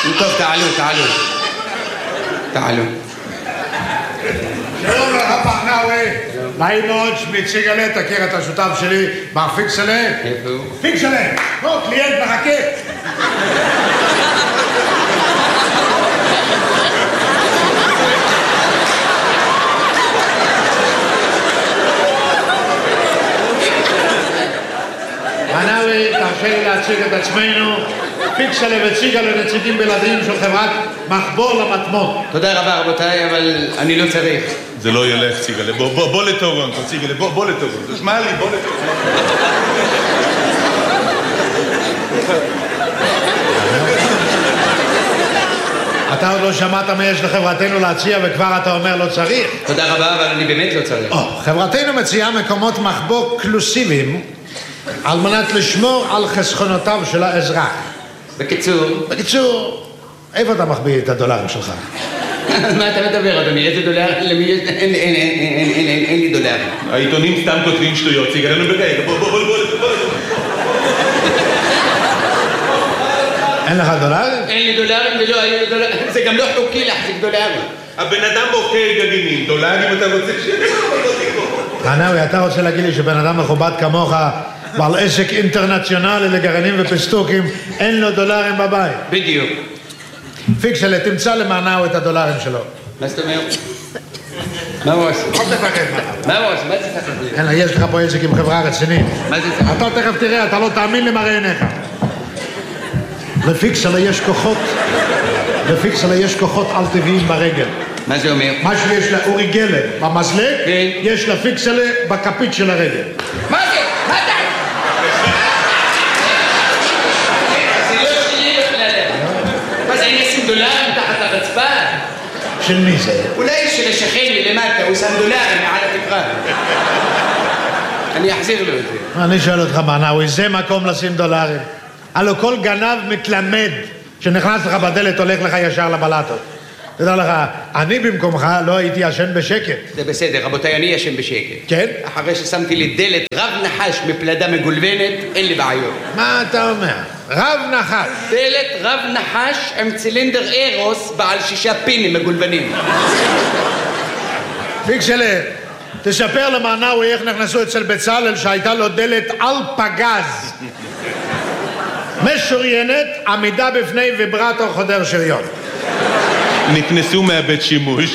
טוב, תעלו. שלום לך פרנאווי. נעים מאוד, שמי ציגלה, תכיר את השותף שלי, מר פיקסלה. איפה הוא? פיקסלה, בוא, קליינט מחכה. פרנאווי, תרשה לי להציג את עצמנו. פיקסלה וציגלה נציגים בלעדיים של חברת מחבור למטמון. תודה רבה רבותיי, אבל אני לא צריך. זה לא ילך, ציגלה. בוא לטורונטו, ציגלה, בוא לטורונטו. שמע לי, בוא לטורונטו. אתה עוד לא שמעת מה יש לחברתנו להציע וכבר אתה אומר לא צריך? תודה רבה, אבל אני באמת לא צריך. חברתנו מציעה מקומות מחבוא קלוסיביים על מנת לשמור על חסכונותיו של האזרח. בקיצור, איפה אתה מחביא את הדולרים שלך? מה אתה מדבר, אדוני? איזה דולר? אין לי דולר. העיתונים סתם כותבים שטויות, ציגלה, נו ברגע, בוא. אין לך דולרים? אין לי דולרים ולא היו לי דולרים. זה גם לא חוקי להחזיק דולרים. הבן אדם בוחר גרעינים, דולרים אתה רוצה פרנאווי, אתה רוצה להגיד לי שבן אדם מכובד כמוך בעל עסק אינטרנציונלי לגרעינים ופסטוקים, אין לו דולרים בבית? בדיוק. פיקסלה, תמצא למענאו את הדולרים שלו. מה זאת אומרת? מה הוא עושה? אל תפחד מה הוא עושה? מה זה תפחד? אלא, יש לך פה עסק עם חברה רצינית. מה זה תפחד? אתה תכף תראה, אתה לא תאמין למראה עיניך. לפיקסלה יש כוחות על טבעיים ברגל. מה זה אומר? מה שיש לאורי גלר במזלג, יש לפיקסלה בכפית של הרגל. מה זה? מה זה? זה לא שלי בכלל. מה זה, אני אשים דולרים תחת הרצפה? של מי זה? אולי של השכן לי למטה, הוא שם דולרים מעל התקרה. אני אחזיר לו את זה. אני שואל אותך, פרנאווי, זה מקום לשים דולרים? הלוא כל גנב מתלמד שנכנס לך בדלת הולך לך ישר לבלטות. תדע לך, אני במקומך לא הייתי ישן בשקט. זה בסדר, רבותיי, אני ישן בשקט. כן? אחרי ששמתי לי דלת רב נחש מפלדה מגולבנת, אין לי בעיות. מה אתה אומר? רב נחש. דלת רב נחש עם צילינדר אירוס בעל 6 פינים מגולבנים. פיקסלה, תספר למענאווי איך נכנסו אצל בצלאל שהייתה לו דלת על פגז. משוריינת, עמידה בפני ויברטור חודר שריון. נכנסו מהבית שימוש.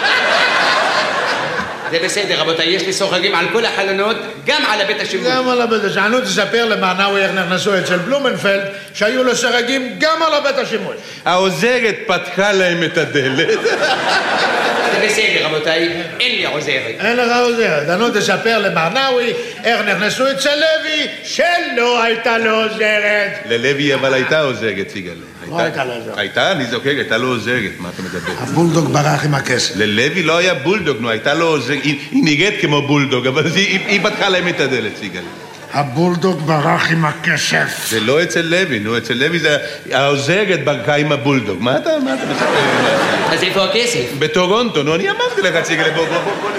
זה בסדר, רבותיי, יש לי סוחגים על כל החלונות, גם על הבית השימוש. גם על הבית השימוש. תספר למענאווי איך נכנסו אצל בלומנפלד, שהיו לו סרגים גם על הבית השימוש. העוזרת פתחה להם את הדלת. זה בסדר, רבותיי, אין לי עוזרת. אין לך עוזרת. נו, תספר למענאווי איך נכנסו אצל לוי, שלא הייתה לו עוזרת. ללוי אבל הייתה עוזרת, ציגלה. לא הייתה לו עוזרת. הייתה, אני זוכר, הייתה לו עוזרת, מה אתה מדבר? הבולדוג ברח עם הכסף. ללוי לא היה בולדוג, נו, הייתה לו עוזרת, היא נראית כמו בולדוג, אבל היא פתחה להם את הדלת, ציגלה. הבולדוג ברח עם הכסף. זה לא אצל לוי, נו, אצל לוי זה העוזרת ברכה עם הבולדוג. מה אתה מספר? אז איפה הכסף? בטורונטו, נו, אני אמרתי לך, ציגלה, בוא.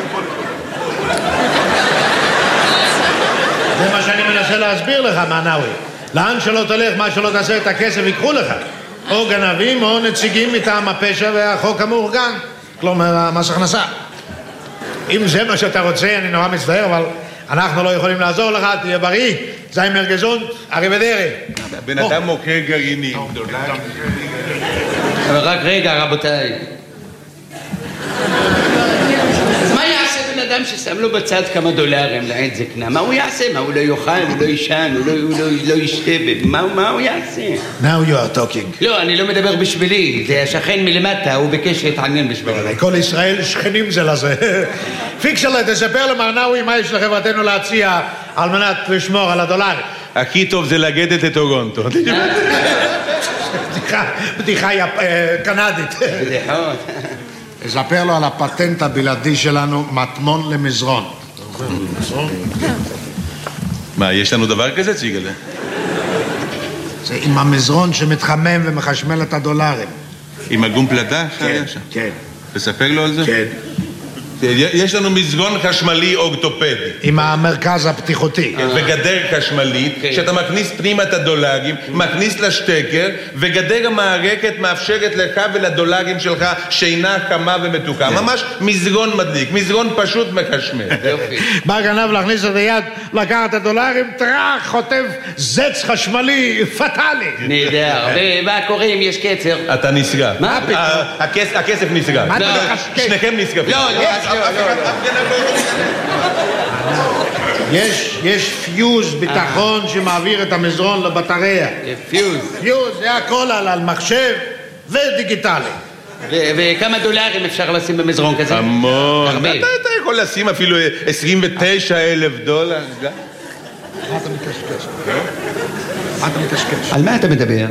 זה מה שאני מנסה להסביר לך, מענאווי. לאן שלא תלך, מה שלא תעשה את הכסף יקחו לך. או גנבים או נציגים מטעם הפשע והחוק המאורגן. כלומר, מס הכנסה. אם זה מה שאתה רוצה, אני נורא מצטער, אבל אנחנו לא יכולים לעזור לך, תהיה בריא. זיימר גזונט, אריבדרי. בן אדם מוכר גרעינים. אבל רק רגע, רבותיי. אז מה יעשה בן אדם ששם לו בצד כמה דולרים לעת זקנה? מה הוא יעשה? מה, הוא לא יאכל, הוא לא יישן, הוא לא ישתה? מה הוא יעשה? Now you are talking. לא, אני לא מדבר בשבילי. זה השכן מלמטה, הוא ביקש להתעניין בשבילי. כל ישראל שכנים זה לזה. פיקסלה, תספר למענאווי מה יש לחברתנו להציע על מנת לשמור על הדולר. הכי טוב זה לגדת את טורונטו. בדיחה קנדית. בדיחות. תספר לו על הפטנט הבלעדי שלנו, מטמון למזרון. מה, יש לנו דבר כזה, ציגלה? זה עם המזרון שמתחמם ומחשמל את הדולרים. עם הגום פלדה? כן, כן. תספר לו על זה? כן. יש לנו מזרון חשמלי אורתופדי. עם המרכז הפתיחותי. וגדר חשמלית, שאתה מכניס פנימה את הדולרים, מכניס לשטקר, וגדר המערכת מאפשרת לך ולדולרים שלך שינה חמה ומתוקה. ממש מזרון מדליק, מזרון פשוט מחשמל. בא גנב להכניס את היד, לקחת את הדולרים, טרח, חוטף זץ חשמלי פטלי. נהדר. ומה קורה אם יש קצר? אתה נסגר. מה פתאום? הכסף נסגר. מה אתה מחשקש? שניכם נסגרים. יש פיוז ביטחון שמעביר את המזרון לבטריה. פיוז. פיוז, זה הכל על מחשב ודיגיטלי. וכמה דולרים אפשר לשים במזרון כזה? המון. אתה יכול לשים אפילו 29,000 דולר. מה אתה מתקשקש? מה אתה מתקשקש? על מה אתה מדבר?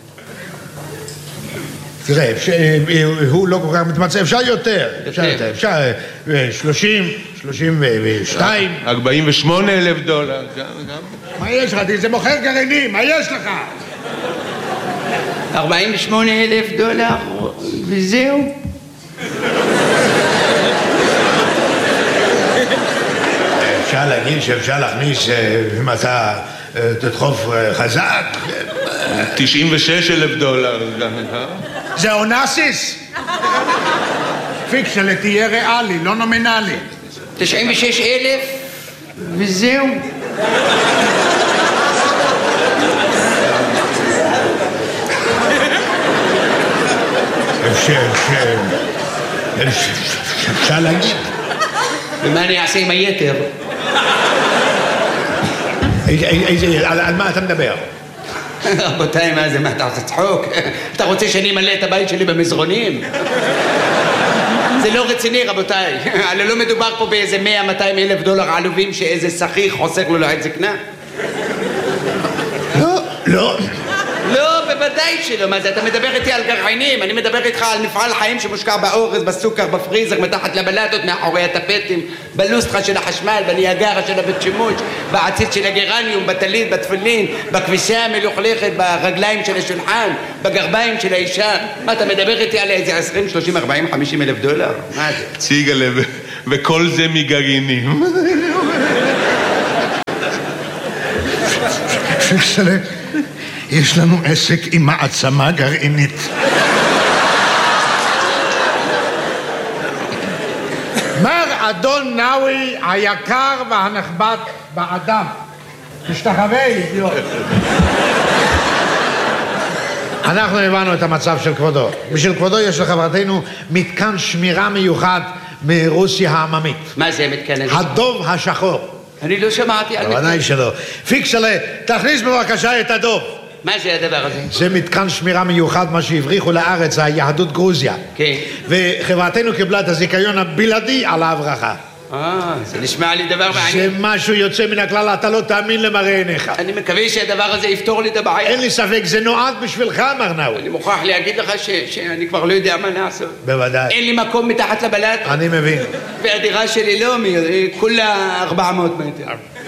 תראה, הוא לא כל כך מתמצא, אפשר יותר. אפשר 30, 32. 48,000 דולר. מה יש לך? זה מוכר גרעינים, מה יש לך? 48,000 דולר וזהו. אפשר להגיד שאפשר להכניס, אם אתה תדחוף חזק. 96,000 דולר. זה אונסיס? פיקשלה תהיה ריאלי, לא נומינלי. 96,000 וזהו. אפשר להגיד. ומה אני אעשה עם היתר? על מה אתה מדבר? רבותיי, מה זה? מה אתה עושה צחוק? אתה רוצה שאני אמלא את הבית שלי במזרונים? זה לא רציני, רבותיי. הרי לא מדובר פה באיזה 100-200 אלף דולר עלובים שאיזה שכיח חוסך לו לעת זקנה. לא. לא, בוודאי שלא. מה זה? אתה מדבר איתי על גרעינים, אני מדבר איתך על מפעל חיים שמושקע באורז, בסוכר, בפריזר, מתחת לבלטות, מאחורי הטפטים, בלוסטרה של החשמל, בניאגרה של הבית שימוש, בעציץ של הגרניום, בטלית, בתפילין, בכביסה המלוכלכת, ברגליים של השולחן, בגרביים של האישה. מה, אתה מדבר איתי על איזה 20, 30, 40, 50 אלף דולר? מה זה? ציגלה, וכל זה מגרעינים. פיקסלה, יש לנו עסק עם מעצמה גרעינית. מר אדון נאווי היקר והנכבד באדם. תשתחווה, אידיוט. אנחנו הבנו את המצב של כבודו. בשביל כבודו יש לחברתנו מתקן שמירה מיוחד מרוסיה העממית. מה זה מתקן הזה? הדוב השחור. אני לא שמעתי על מתקן. בוודאי שלא. פיקסלה, תכניס בבקשה את הדוב. מה זה הדבר הזה? זה מתקן שמירה מיוחד, מה שהבריחו לארץ, זה היהדות גרוזיה. כן. וחברתנו קיבלה את הזיכיון הבלעדי על ההברחה. זה נשמע לי דבר זה מעניין. משהו יוצא מן הכלל, אתה לא תאמין למראה עיניך. אני מקווה שהדבר הזה יפתור לי את הבעיה. אין לי ספק, זה נועד בשבילך, מר נאווי. אני מוכרח להגיד לך שאני כבר לא יודע מה לעשות. בוודאי. אין לי מקום מתחת לבלט. אני מבין. והדירה שלי לא, כולה 400 מטר.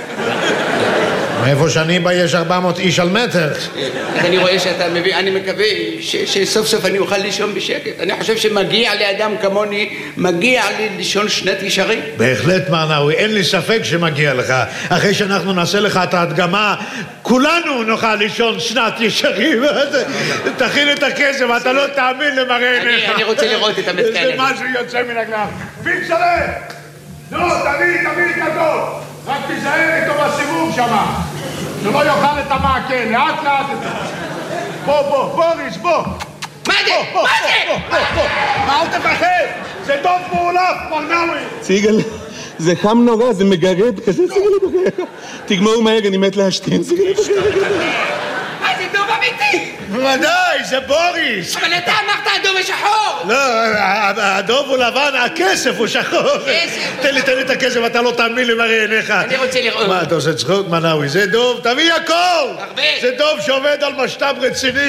מאיפה שאני בא יש 400 איש על מטר. אני רואה שאתה מבין, אני מקווה שסוף סוף אני אוכל לישון בשקט. אני חושב שמגיע לאדם כמוני, מגיע לי לישון שנת ישרים. בהחלט, מר נאווי, אין לי ספק שמגיע לך. אחרי שאנחנו נעשה לך את ההדגמה, כולנו נוכל לישון שנת ישרים. תכין את הכסף, אתה לא תאמין למראה עיניך. אני רוצה לראות את המתקן הזה. זה משהו יוצא מן הכלל. פיקסלה! נו, תביא את הדוב. רק תיזהר איתו בסיבוב שמה. שלא יאכל את המעקה, לאט לאט איתו. בוא, בוריס, בוא. מה זה? מה זה? אל תפחד, זה דוב מעולף, מר נאווי. ציגל, זה חם נורא, זה מגרד כזה, ציגל בחייך. תגמור מהר, אני מת להשתין, ציגל בחייך. מה זה דוב אמיתי? בוודאי, זה בוריס. אבל אתה אמרת הדוב השחור. לא, הדוב הוא לבן, הכסף הוא שחור. תן לי את הכסף, אתה לא תאמין למראה עיניך. אני רוצה לראות. מה, אתה עושה צחוק, מר נאווי? זה דוב, תביא הכל. הרבה. זה דוב שעובד על משת"פ רציני.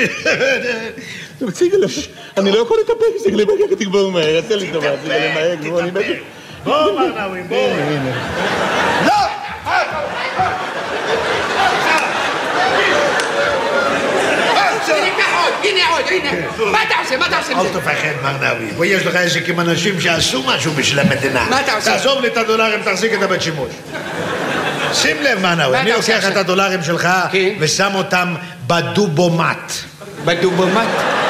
ציגל, אני לא יכול לטפל, ציגל בחייך, תגמור מהר, תן לי טובה, ציגל מהר, גמור, אני בטח. בוא, מר נאווי, בוא. לא! הנה עוד, מאוד, הנה. מה אתה עושה? מה אתה עושה עם אל זה? תפחד, מר נאווי. ויש לך עסק אנשים שעשו משהו בשביל המדינה. מה אתה עושה? תעזוב לי את הדולרים, תחזיק את הבית שימוש. שים לב, מר נאווי, מה אני אתה עושה לוקח את עכשיו? הדולרים שלך כן. ושם אותם בדובומט. בדובומט?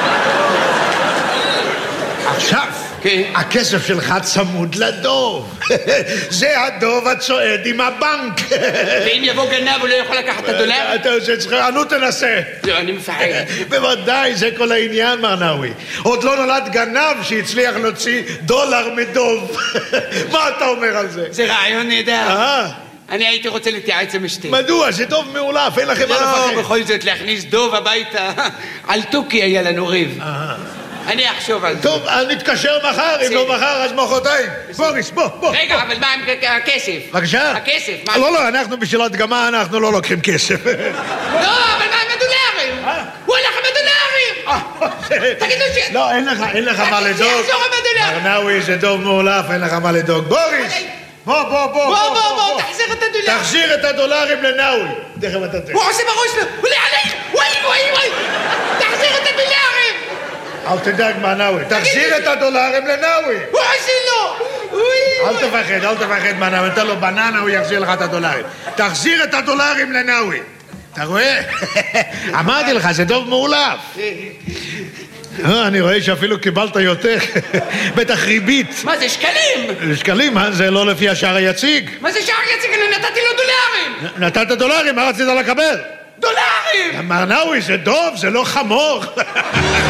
עכשיו, כן. הכסף שלך צמוד לדוב. זה הדוב הצועד עם הבנק. ואם יבוא גנב הוא לא יכול לקחת את הדולר? אתה עושה צחוק, נו תנסה. לא, אני מפחד. בוודאי, זה כל העניין, מר נאווי. עוד לא נולד גנב שהצליח להוציא דולר מדוב. מה אתה אומר על זה? זה רעיון נהדר. אה? אני הייתי רוצה להתייעץ עם אשתי. מדוע? זה דוב מאולף, אין לכם מה לא, לפחד. בכל זאת להכניס דוב הביתה. על תוכי היה לנו ריב. אני אחשוב על זה. טוב, אז נתקשר מחר, אם לא מחר אז מחרתיים. בוריס, בוא. רגע, אבל מה עם הכסף? בבקשה? הכסף, מה? לא, אנחנו בשביל הדגמה, אנחנו לא לוקחים כסף. לא, אבל מה עם הדולרים? הוא הלך עם הדולרים! תגידו ש... לא, אין לך מה לדאוג. שיחזור עם הדולרים! מר נאווי, זה דוב מאולף, אין לך מה לדאוג. בוריס! בוא, תחזיר את הדולרים! תחזיר את הדולרים לנאווי. תכף אתה תראה. הוא עושה בראש לו! הוא לעליך! וואי! תחזיר את הדולרים! אל תדאג, מר נאווי. תחזיר את הדולרים לנאווי. הוא עושה לו! אל תפחד, מר נאווי. נתן לו בננה, הוא יחזיר לך את הדולרים. תחזיר את הדולרים לנאווי. אתה רואה? אמרתי לך, זה דוב מאולף. אני רואה שאפילו קיבלת יותר. בטח ריבית. מה זה, שקלים? שקלים, זה לא לפי השער היציג. מה זה שער יציג? אני נתתי לו דולרים! נתת דולרים, מה רצית לקבל? דולרים! מר נאווי, זה דוב, זה לא חמור.